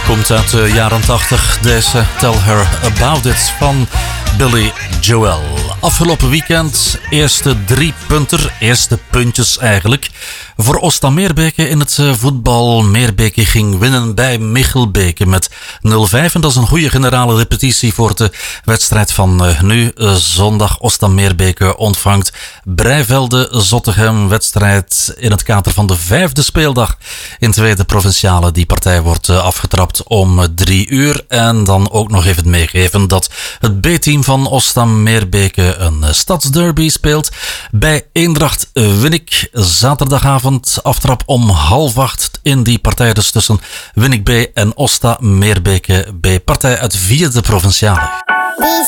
Komt uit de jaren 80, deze Tell Her About It van Billy Joel. Afgelopen weekend eerste eerste puntjes eigenlijk. Voor Osta Meerbeke in het voetbal. Meerbeke ging winnen bij Michelbeke met 0-5. En dat is een goede generale repetitie voor de wedstrijd van nu. Zondag Osta Meerbeke ontvangt Breivelde Zottegem. Wedstrijd in het kader van de 5e speeldag in tweede provinciale. Die partij wordt afgetrapt om 3:00. En dan ook nog even meegeven dat het B-team van Osta Meerbeke een stadsderby speelt. Bij Eendracht Winnik zaterdagavond aftrap om 7:30 in die partij dus tussen Winnik B en Osta Meerbeke B. Partij uit 4e provinciale.